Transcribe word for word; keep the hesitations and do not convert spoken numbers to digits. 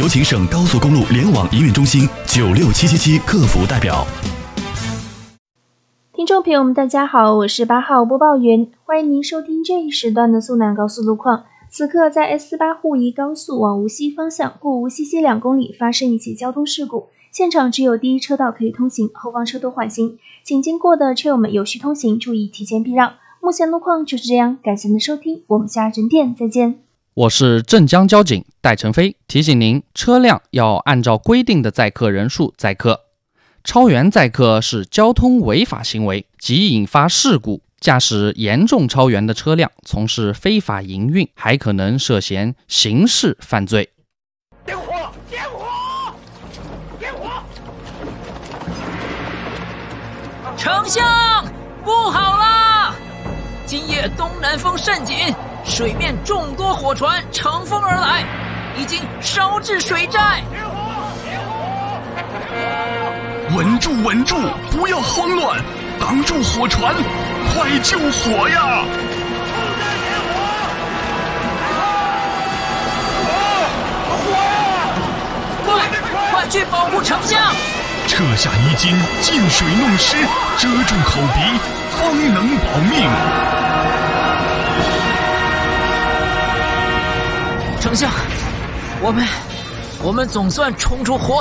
有请省高速公路联网营运中心九六七七七客服代表。 听众朋友们，大家好，我是八号播报员，欢迎您收听这一时段的苏南高速路况。此刻在 S 四八 沪宜高速往无锡方向过无锡西两公里发生一起交通事故，现场只有第一车道可以通行，后方车多缓行，请经过的车友们有序通行，注意提前避让。目前路况就是这样，感谢您的收听，我们下整点再见。 我是镇江交警戴成飞，提醒您，车辆要按照规定的载客人数载客，超员载客是交通违法行为，即引发事故。驾驶严重超员的车辆从事非法营运，还可能涉嫌刑事犯罪。 点火！点火！点火！ 丞相，不好啦！今夜东南风甚紧，水面众多火船乘风而来，已经烧至水寨。 稳住，稳住，不要慌乱，挡住火船，快救火呀！ 快，快去保护丞相！ 撤下泥巾，进水弄湿，遮住口鼻，方能保命。 丞相，我们，我们总算冲出火